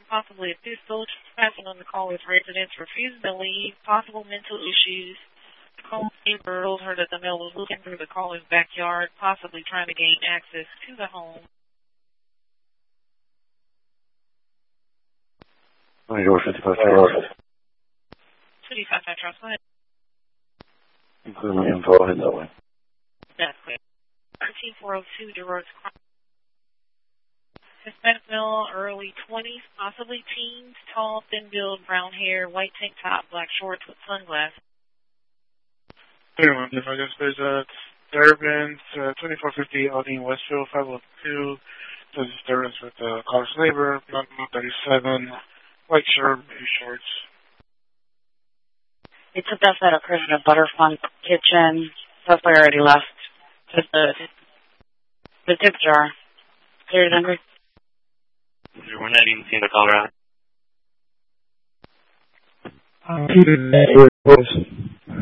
possibly a pistol. Passing on the call with residents refusing to leave, possible mental issues. The caller's neighbor told her that the male was looking through the caller's backyard, possibly trying to gain access to the home. 25 Trust. Go ahead. Include my info, head that way. That's clear. 13402 DeRoche Crime. Hispanic male, early 20s, possibly teens, tall, thin build, brown hair, white tank top, black shorts with sunglasses. If I guess there's a disturbance, 2450 Aldine Westfield, 502. There's a disturbance with the caller's neighbor, block 37, white shirt, blue shorts. They took us at a prison of Butterfunk Kitchen. Suspect already left. Just the tip jar. Clear number. We're not even seeing the caller out.